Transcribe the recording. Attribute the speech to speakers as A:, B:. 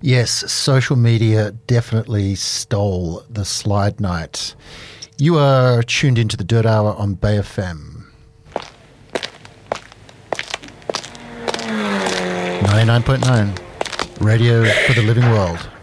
A: Yes, social media definitely stole the slide night. You are tuned into the Dirt Hour on Bay FM. 99.9, radio for the living world.